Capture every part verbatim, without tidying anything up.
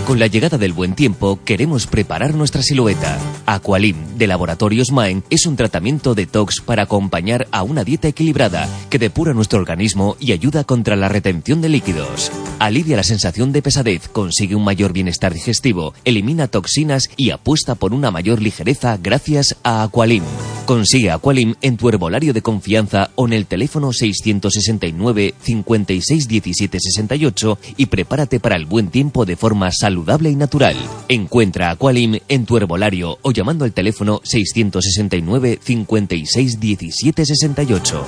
Con la llegada del buen tiempo, queremos preparar nuestra silueta. Aqualim, de Laboratorios Maen, es un tratamiento detox para acompañar a una dieta equilibrada que depura nuestro organismo y ayuda contra la retención de líquidos. Alivia la sensación de pesadez, consigue un mayor bienestar digestivo, elimina toxinas y apuesta por una mayor ligereza gracias a Aqualim. Consigue Aqualim en tu herbolario de confianza o en el teléfono seiscientos sesenta y nueve, cincuenta y seis, diecisiete, sesenta y ocho y prepárate para el buen tiempo de forma saludable y natural. Encuentra Aqualim en tu herbolario o llamando al teléfono seiscientos sesenta y nueve, cincuenta y seis, diecisiete, sesenta y ocho.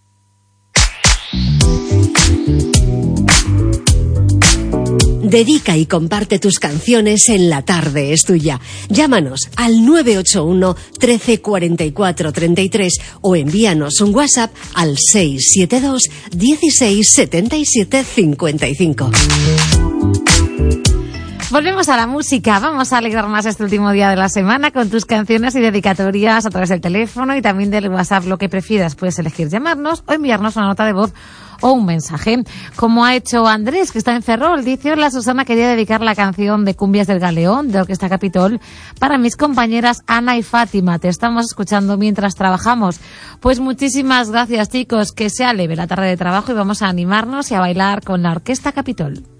Dedica y comparte tus canciones en La Tarde es Tuya. Llámanos al nueve ocho uno, trece, cuarenta y cuatro, treinta y tres o envíanos un WhatsApp al seis siete dos, dieciséis, setenta y siete, cincuenta y cinco. Volvemos a la música. Vamos a alegrar más este último día de la semana con tus canciones y dedicatorias a través del teléfono y también del WhatsApp, lo que prefieras. Puedes elegir llamarnos o enviarnos una nota de voz o un mensaje, como ha hecho Andrés, que está en Ferrol. Dice: hola Susana, quería dedicar la canción de Cumbias del Galeón de Orquesta Capitol para mis compañeras Ana y Fátima. Te estamos escuchando mientras trabajamos. Pues muchísimas gracias, chicos, que sea leve la tarde de trabajo y vamos a animarnos y a bailar con la Orquesta Capitol.